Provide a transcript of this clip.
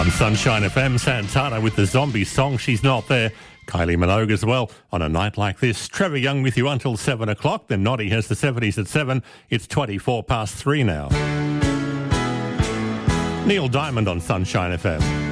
On Sunshine FM, Santana with the Zombie song, She's Not There. Kylie Minogue as well. On a night like this, Trevor Young with you until 7 o'clock. Then Noddy has the 70s at 7. It's 3 now. Neil Diamond on Sunshine FM.